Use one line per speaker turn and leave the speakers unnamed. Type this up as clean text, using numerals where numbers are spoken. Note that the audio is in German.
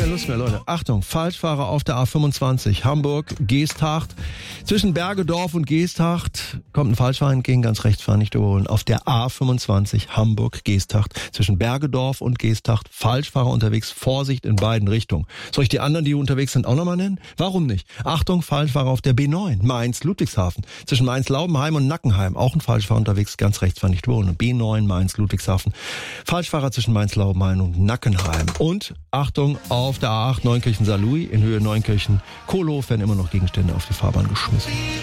Lust mehr, Leute. Achtung, Falschfahrer auf der A25, Hamburg-Geesthacht. Zwischen Bergedorf und Geesthacht kommt ein Falschfahrer entgegen, ganz rechts fahren, nicht überholen. Auf der A25, Hamburg-Geesthacht. Zwischen Bergedorf und Geesthacht, Falschfahrer unterwegs, Vorsicht in beiden Richtungen. Soll ich die anderen, die unterwegs sind, auch nochmal nennen? Warum nicht? Achtung, Falschfahrer auf der B9, Mainz-Ludwigshafen. Zwischen Mainz-Laubenheim und Nackenheim, auch ein Falschfahrer unterwegs, ganz rechts fahren, nicht überholen. B9, Mainz-Ludwigshafen. Falschfahrer zwischen Mainz-Laubenheim und Nackenheim. Und Achtung, auf der A8 Neunkirchen-Saarlouis in Höhe Neunkirchen-Kohlhof werden immer noch Gegenstände auf die Fahrbahn geschmissen.